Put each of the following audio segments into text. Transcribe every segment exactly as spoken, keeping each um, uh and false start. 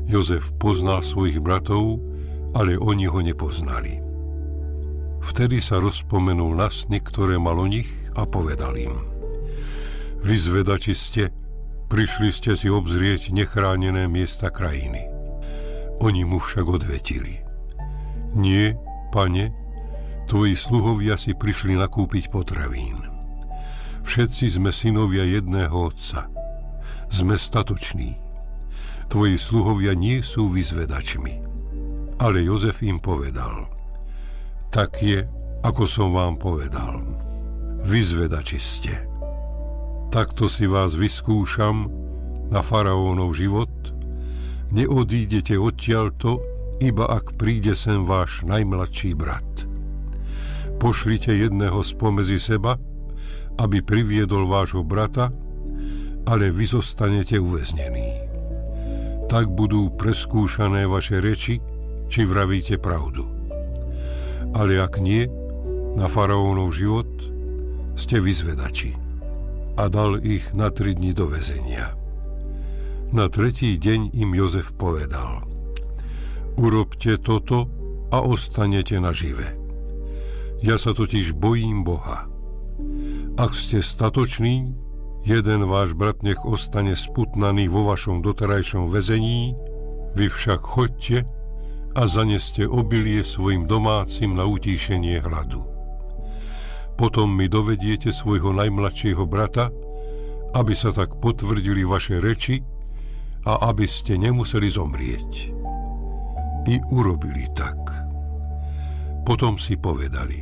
Jozef poznal svojich bratov, ale oni ho nepoznali. Vtedy sa rozpomenul na sny, ktoré mal o nich, a povedal im: Vy zvedači ste, prišli ste si obzrieť nechránené miesta krajiny. Oni mu však odvetili: Nie, pane, tvoji sluhovia si prišli nakúpiť potravín. Všetci sme synovia jedného otca. Sme statoční. Tvoji sluhovia nie sú vyzvedačmi. Ale Jozef im povedal: Tak je, ako som vám povedal. Vyzvedači ste. Takto si vás vyskúšam na faraónov život. Neodídete odtiaľto, iba ak príde sem váš najmladší brat. Pošlite jedného spomedzi seba, aby priviedol vášho brata, ale vy zostanete uväznení. Tak budú preskúšané vaše reči, či vravíte pravdu. Ale ak nie, na faraónov život ste vyzvedači. A dal ich na tri dni do väzenia. Na tretí deň im Jozef povedal: Urobte toto a ostanete nažive. Ja sa totiž bojím Boha. Ak ste statoční, jeden váš brat nech ostane sputnaný vo vašom doterajšom väzení, vy však choďte a zaneste obilie svojim domácim na utíšenie hladu. Potom mi dovediete svojho najmladšieho brata, aby sa tak potvrdili vaše reči a aby ste nemuseli zomrieť. I urobili tak. Potom si povedali: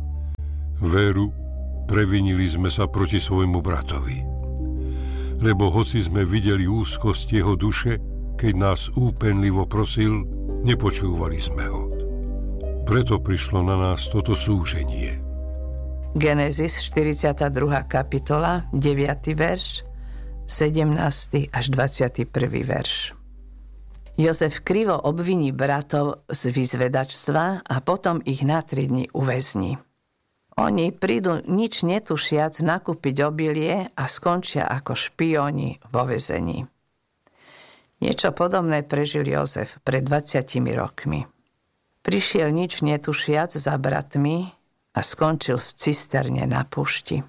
Veru, previnili sme sa proti svojmu bratovi. Lebo hoci sme videli úzkosť jeho duše, keď nás úpenlivo prosil, nepočúvali sme ho. Preto prišlo na nás toto súženie. Genesis štyridsiata druhá kapitola, deviaty verš, sedemnásty až dvadsiaty prvý verš. Jozef krivo obviní bratov z vyzvedačstva a potom ich na tri dni uväzní. Oni prídu nič netušiac nakúpiť obilie a skončia ako špióni vo väzení. Niečo podobné prežil Jozef pred dvadsiatimi rokmi. Prišiel nič netušiac za bratmi a skončil v cisterne na púšti.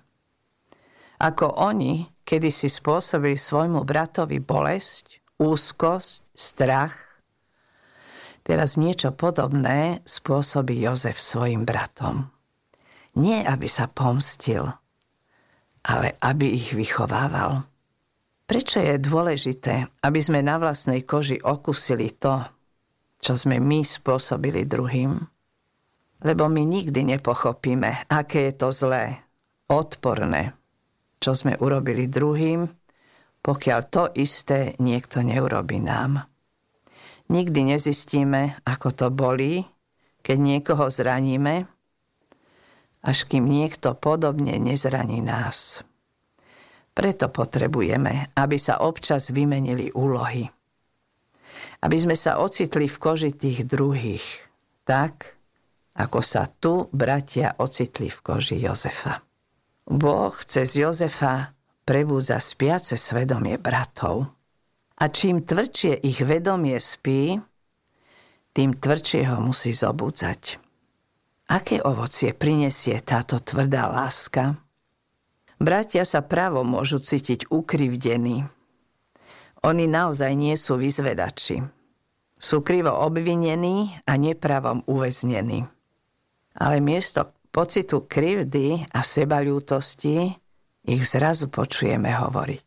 Ako oni kedysi spôsobili svojmu bratovi bolesť, úzkosť, strach, teraz niečo podobné spôsobí Jozef svojim bratom. Nie, aby sa pomstil, ale aby ich vychovával. Prečo je dôležité, aby sme na vlastnej koži okusili to, čo sme my spôsobili druhým? Lebo my nikdy nepochopíme, aké je to zlé, odporné, čo sme urobili druhým, pokiaľ to isté niekto neurobí nám. Nikdy nezistíme, ako to bolí, keď niekoho zraníme, až kým niekto podobne nezraní nás. Preto potrebujeme, aby sa občas vymenili úlohy. Aby sme sa ocitli v koži tých druhých, tak, ako sa tu bratia ocitli v koži Jozefa. Boh cez Jozefa prebúdza spiace svedomie bratov. A čím tvrdšie ich vedomie spí, tým tvrdšie ho musí zobudzať. Aké ovocie prinesie táto tvrdá láska? Bratia sa právo môžu cítiť ukrivdení. Oni naozaj nie sú vyzvedači. Sú krivo obvinení a nepravom uväznení. Ale miesto pocitu krivdy a sebaľútosti ich zrazu počujeme hovoriť.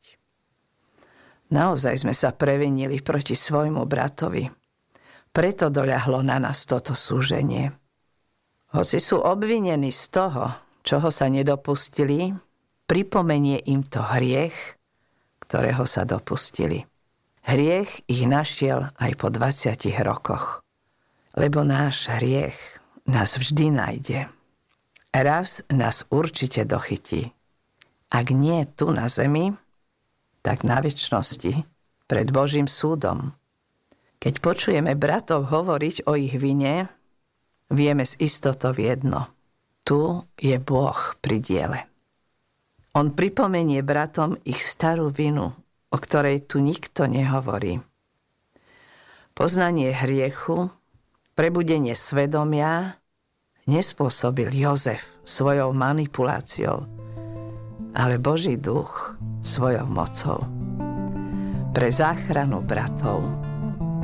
Naozaj sme sa previnili proti svojmu bratovi. Preto doľahlo na nás toto súženie. Hoci sú obvinení z toho, čoho sa nedopustili, pripomenie im to hriech, ktorého sa dopustili. Hriech ich našiel aj po dvadsiatich rokoch. Lebo náš hriech nás vždy nájde. Raz nás určite dochytí. Ak nie tu na zemi, tak na večnosti pred Božím súdom. Keď počujeme bratov hovoriť o ich vine, vieme s istotou jedno. Tu je Boh pri diele. On pripomenie bratom ich starú vinu, o ktorej tu nikto nehovorí. Poznanie hriechu, prebudenie svedomia nespôsobil Jozef svojou manipuláciou, ale Boží duch svojou mocou. Pre záchranu bratov,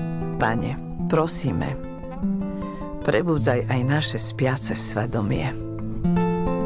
Pane, prosíme, prebudzaj aj naše spiace svedomie.